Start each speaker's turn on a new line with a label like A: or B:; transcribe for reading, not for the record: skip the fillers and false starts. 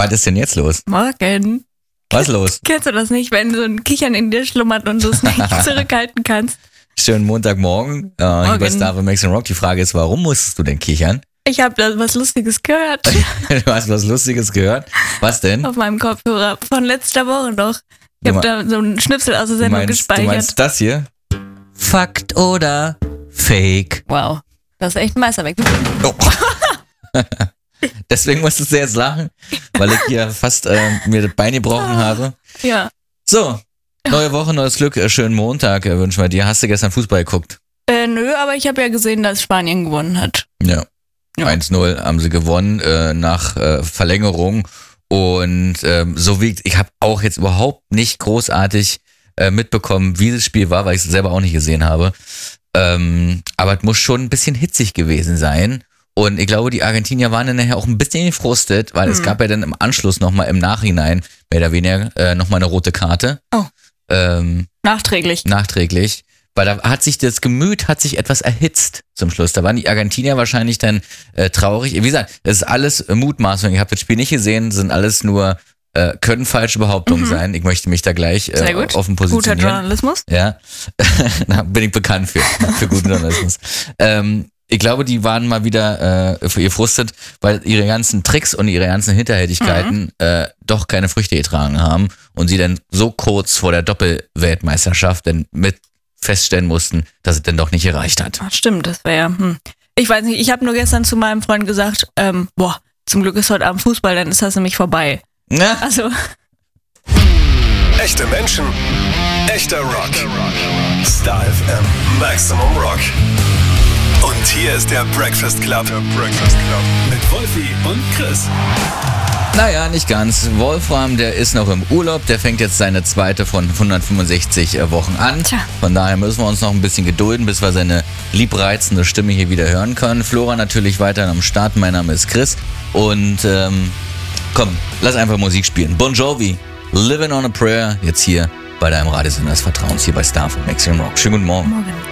A: Was ist denn jetzt los?
B: Morgen.
A: Was ist los?
B: Kennst du das nicht, wenn so ein Kichern in dir schlummert und du es nicht zurückhalten kannst?
A: Schönen Montagmorgen. Hier bei Star of Max Rock. Die Frage ist, warum musstest du denn kichern?
B: Ich habe da was Lustiges gehört.
A: Du hast was Lustiges gehört? Was denn?
B: Auf meinem Kopfhörer von letzter Woche noch. Ich habe da so einen Schnipsel aus der Sendung gespeichert.
A: Du meinst das hier? Fakt oder Fake?
B: Wow, das ist echt ein Meisterwerk.
A: Oh. Deswegen musstest du jetzt lachen, weil ich hier fast mir das Bein gebrochen habe.
B: Ja.
A: So, neue Woche, neues Glück, schönen Montag wünschen wir dir. Hast du gestern Fußball geguckt?
B: Nö, aber ich habe ja gesehen, dass Spanien gewonnen hat.
A: Ja. 1-0 haben sie gewonnen nach Verlängerung. Und so wie ich habe auch jetzt überhaupt nicht großartig mitbekommen, wie das Spiel war, weil ich es selber auch nicht gesehen habe. Aber es muss schon ein bisschen hitzig gewesen sein. Und ich glaube, die Argentinier waren dann nachher auch ein bisschen gefrustet, weil es gab ja dann im Anschluss nochmal im Nachhinein, mehr oder weniger, nochmal eine rote Karte.
B: Oh. Nachträglich.
A: Weil da hat sich das Gemüt etwas erhitzt zum Schluss. Da waren die Argentinier wahrscheinlich dann traurig. Wie gesagt, das ist alles Mutmaßung. Ich habe das Spiel nicht gesehen, sind alles nur, können falsche Behauptungen sein. Ich möchte mich da gleich offen positionieren.
B: Guter Journalismus.
A: Ja, da bin ich bekannt für guten Journalismus. Ich glaube, die waren mal wieder gefrustet, weil ihre ganzen Tricks und ihre ganzen Hinterhältigkeiten doch keine Früchte getragen haben und sie dann so kurz vor der Doppelweltmeisterschaft dann mit feststellen mussten, dass es denn doch nicht erreicht hat.
B: Ach, stimmt, das wäre ja. Ich weiß nicht, ich habe nur gestern zu meinem Freund gesagt, zum Glück ist heute Abend Fußball, dann ist das nämlich vorbei.
A: Ja.
B: Also.
C: Echte Menschen, echter Rock. Star FM, Maximum Rock. Und hier ist der Breakfast Club. Mit Wolfi und Chris.
A: Naja, nicht ganz. Wolfram, der ist noch im Urlaub. Der fängt jetzt seine zweite von 165 Wochen an.
B: Tja.
A: Von daher müssen wir uns noch ein bisschen gedulden, bis wir seine liebreizende Stimme hier wieder hören können. Flora natürlich weiterhin am Start. Mein Name ist Chris. Und komm, lass einfach Musik spielen. Bon Jovi, Living on a Prayer. Jetzt hier bei deinem Radiosender des Vertrauens, hier bei Star von Maximum Rock. Schönen guten Morgen.
B: Morgen.